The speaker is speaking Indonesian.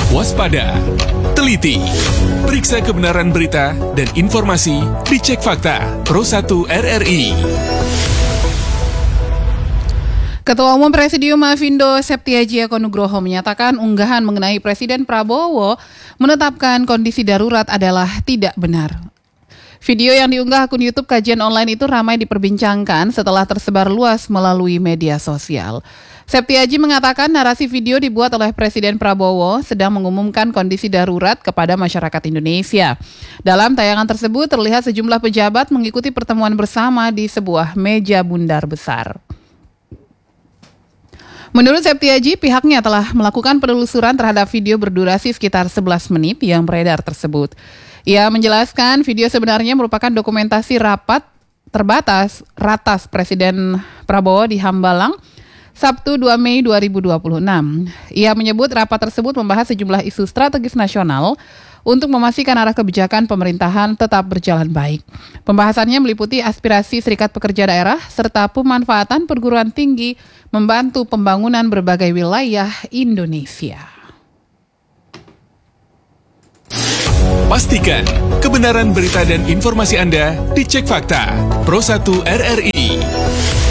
Waspada, teliti, periksa kebenaran berita dan informasi dicek fakta Pro 1 RRI. Ketua Umum Presidium Mafindo Septiaji Eko Nugroho menyatakan unggahan mengenai Presiden Prabowo menetapkan kondisi darurat adalah tidak benar. Video yang diunggah akun YouTube Kajian Online itu ramai diperbincangkan setelah tersebar luas melalui media sosial. Septiaji mengatakan narasi video dibuat oleh Presiden Prabowo sedang mengumumkan kondisi darurat kepada masyarakat Indonesia. Dalam tayangan tersebut terlihat sejumlah pejabat mengikuti pertemuan bersama di sebuah meja bundar besar. Menurut Septiaji, pihaknya telah melakukan penelusuran terhadap video berdurasi sekitar 11 menit yang beredar tersebut. Ia menjelaskan video sebenarnya merupakan dokumentasi rapat terbatas ratas Presiden Prabowo di Hambalang, Sabtu 2 Mei 2026. Ia menyebut rapat tersebut membahas sejumlah isu strategis nasional untuk memastikan arah kebijakan pemerintahan tetap berjalan baik. Pembahasannya meliputi aspirasi Serikat Pekerja Daerah serta pemanfaatan perguruan tinggi membantu pembangunan berbagai wilayah Indonesia. Pastikan kebenaran berita dan informasi Anda dicek fakta Pro 1 RRI.